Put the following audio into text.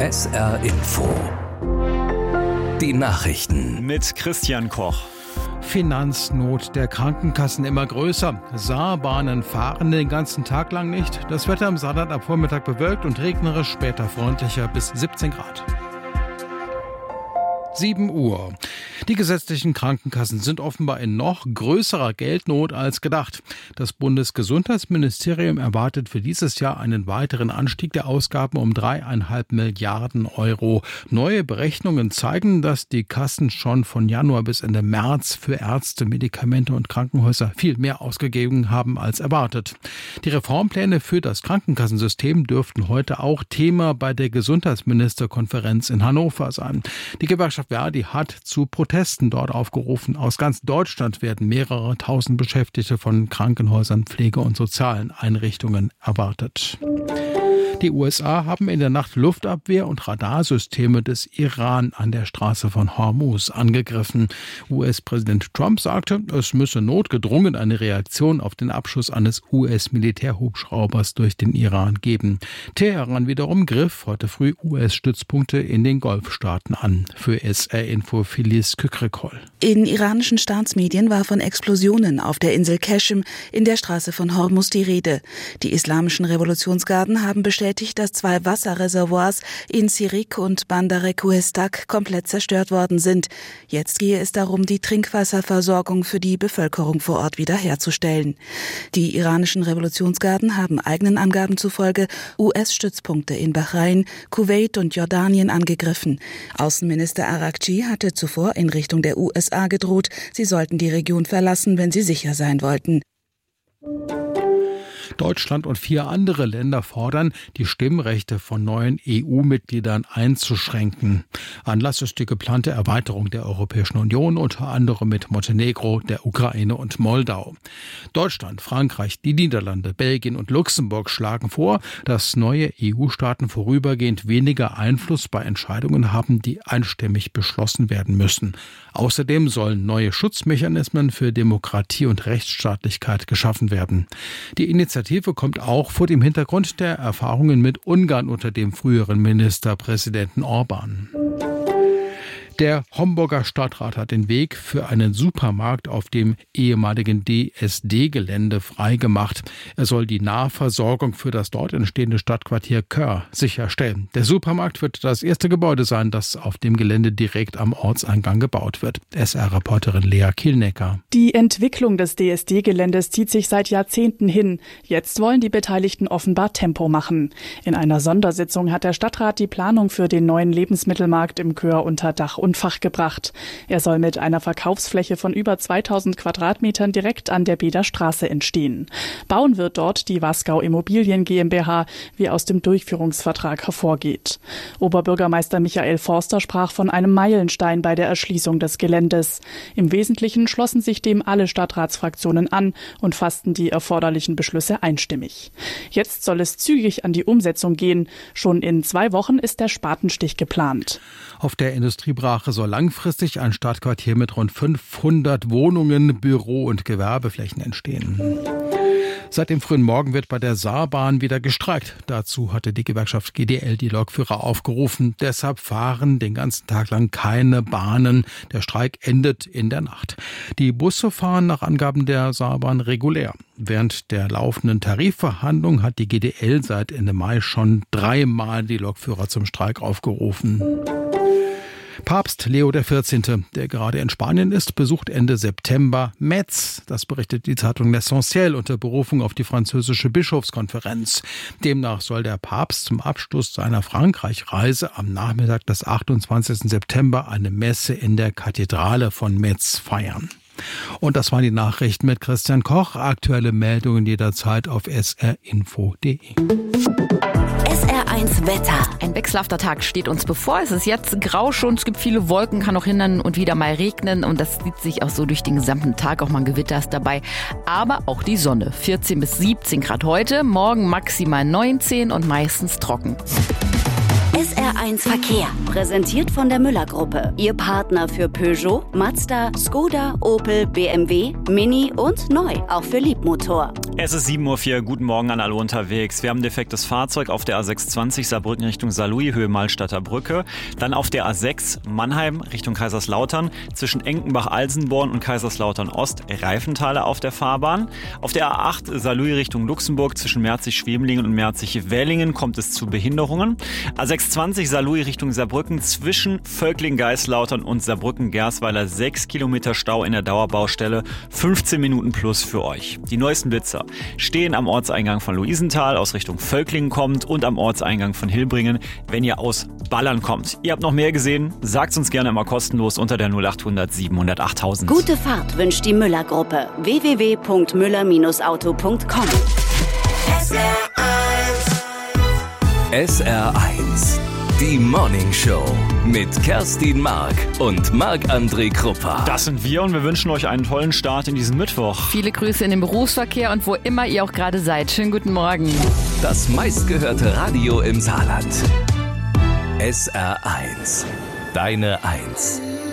SR Info. Die Nachrichten mit Christian Koch. Finanznot der Krankenkassen immer größer. Saarbahnen fahren den ganzen Tag lang nicht. Das Wetter im Saarland ab Vormittag bewölkt und regnerisch, später freundlicher bis 17 Grad. 7 Uhr. Die gesetzlichen Krankenkassen sind offenbar in noch größerer Geldnot als gedacht. Das Bundesgesundheitsministerium erwartet für dieses Jahr einen weiteren Anstieg der Ausgaben um 3,5 Milliarden Euro. Neue Berechnungen zeigen, dass die Kassen schon von Januar bis Ende März für Ärzte, Medikamente und Krankenhäuser viel mehr ausgegeben haben als erwartet. Die Reformpläne für das Krankenkassensystem dürften heute auch Thema bei der Gesundheitsministerkonferenz in Hannover sein. Die Gewerkschaft Verdi hat zu Protesten dort aufgerufen. Aus ganz Deutschland werden mehrere tausend Beschäftigte von Krankenhäusern, Pflege- und sozialen Einrichtungen erwartet. Die USA haben in der Nacht Luftabwehr- und Radarsysteme des Iran an der Straße von Hormuz angegriffen. US-Präsident Trump sagte, es müsse notgedrungen eine Reaktion auf den Abschuss eines US-Militärhubschraubers durch den Iran geben. Teheran wiederum griff heute früh US-Stützpunkte in den Golfstaaten an. Für SR Info Filiz Kükrekol. In iranischen Staatsmedien war von Explosionen auf der Insel Qeshm in der Straße von Hormuz die Rede. Die islamischen Revolutionsgarden haben bestätigt, dass 2 Wasserreservoirs in Sirik und Bandar Kuhestak komplett zerstört worden sind. Jetzt gehe es darum, die Trinkwasserversorgung für die Bevölkerung vor Ort wiederherzustellen. Die iranischen Revolutionsgarden haben eigenen Angaben zufolge US-Stützpunkte in Bahrain, Kuwait und Jordanien angegriffen. Außenminister Araghchi hatte zuvor in Richtung der USA gedroht, sie sollten die Region verlassen, wenn sie sicher sein wollten. Deutschland und 4 andere Länder fordern, die Stimmrechte von neuen EU-Mitgliedern einzuschränken. Anlass ist die geplante Erweiterung der Europäischen Union, unter anderem mit Montenegro, der Ukraine und Moldau. Deutschland, Frankreich, die Niederlande, Belgien und Luxemburg schlagen vor, dass neue EU-Staaten vorübergehend weniger Einfluss bei Entscheidungen haben, die einstimmig beschlossen werden müssen. Außerdem sollen neue Schutzmechanismen für Demokratie und Rechtsstaatlichkeit geschaffen werden. Die Initiative kommt auch vor dem Hintergrund der Erfahrungen mit Ungarn unter dem früheren Ministerpräsidenten Orbán. Der Homburger Stadtrat hat den Weg für einen Supermarkt auf dem ehemaligen DSD-Gelände freigemacht. Er soll die Nahversorgung für das dort entstehende Stadtquartier Kör sicherstellen. Der Supermarkt wird das erste Gebäude sein, das auf dem Gelände direkt am Ortseingang gebaut wird. SR-Reporterin Lea Kielnecker. Die Entwicklung des DSD-Geländes zieht sich seit Jahrzehnten hin. Jetzt wollen die Beteiligten offenbar Tempo machen. In einer Sondersitzung hat der Stadtrat die Planung für den neuen Lebensmittelmarkt im Kör unter Dach und Fach gebracht. Er soll mit einer Verkaufsfläche von über 2000 Quadratmetern direkt an der Beder Straße entstehen. Bauen wird dort die Wasgau Immobilien GmbH, wie aus dem Durchführungsvertrag hervorgeht. Oberbürgermeister Michael Forster sprach von einem Meilenstein bei der Erschließung des Geländes. Im Wesentlichen schlossen sich dem alle Stadtratsfraktionen an und fassten die erforderlichen Beschlüsse einstimmig. Jetzt soll es zügig an die Umsetzung gehen. Schon in 2 Wochen ist der Spatenstich geplant. Auf der Industriebrache soll langfristig ein Stadtquartier mit rund 500 Wohnungen, Büro- und Gewerbeflächen entstehen. Seit dem frühen Morgen wird bei der Saarbahn wieder gestreikt. Dazu hatte die Gewerkschaft GDL die Lokführer aufgerufen. Deshalb fahren den ganzen Tag lang keine Bahnen. Der Streik endet in der Nacht. Die Busse fahren nach Angaben der Saarbahn regulär. Während der laufenden Tarifverhandlung hat die GDL seit Ende Mai schon 3-mal die Lokführer zum Streik aufgerufen. Papst Leo XIV., der gerade in Spanien ist, besucht Ende September Metz. Das berichtet die Zeitung L'Essentiel unter Berufung auf die französische Bischofskonferenz. Demnach soll der Papst zum Abschluss seiner Frankreich-Reise am Nachmittag des 28. September eine Messe in der Kathedrale von Metz feiern. Und das waren die Nachrichten mit Christian Koch. Aktuelle Meldungen jederzeit auf srinfo.de. SR1 Wetter. Ein wechselhafter Tag steht uns bevor. Es ist jetzt grau schon, es gibt viele Wolken, kann auch hin und wieder mal regnen und das zieht sich auch so durch den gesamten Tag. Auch mal ein Gewitter ist dabei, aber auch die Sonne. 14 bis 17 Grad heute, morgen maximal 19 und meistens trocken. SR1 Verkehr, präsentiert von der Müller-Gruppe. Ihr Partner für Peugeot, Mazda, Skoda, Opel, BMW, Mini und neu, auch für Liebmotor. Es ist 7:04 Uhr, guten Morgen an alle unterwegs. Wir haben ein defektes Fahrzeug auf der A620 Saarbrücken Richtung Saarlouis, Höhe Malstadter Brücke. Dann auf der A6 Mannheim Richtung Kaiserslautern, zwischen Enkenbach-Alsenborn und Kaiserslautern-Ost, Reifenthaler auf der Fahrbahn. Auf der A8 Saarlouis Richtung Luxemburg, zwischen Merzig-Schwemelingen und Merzig-Wellingen kommt es zu Behinderungen. A620 Saarlouis Richtung Saarbrücken, zwischen Völkling-Geislautern und Saarbrücken-Gersweiler 6 Kilometer Stau in der Dauerbaustelle, 15 Minuten plus für euch. Die neuesten Blitzer stehen am Ortseingang von Luisenthal aus Richtung Völklingen kommt und am Ortseingang von Hilbringen, wenn ihr aus Ballern kommt. Ihr habt noch mehr gesehen? Sagt's uns gerne immer kostenlos unter der 0800 700 8000. Gute Fahrt wünscht die Müller-Gruppe. www.müller-auto.com. SR1, die Morning Show mit Kerstin Mark und Marc-André Kruppa. Das sind wir und wir wünschen euch einen tollen Start in diesen Mittwoch. Viele Grüße in den Berufsverkehr und wo immer ihr auch gerade seid. Schönen guten Morgen. Das meistgehörte Radio im Saarland. SR1, deine Eins.